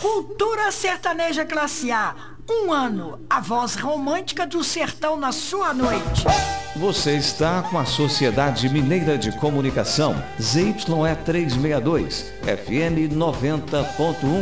Cultura sertaneja classe A. Um ano, a voz romântica do sertão na sua noite. Você está com a Sociedade Mineira de Comunicação, ZYE 362, FM 90.1.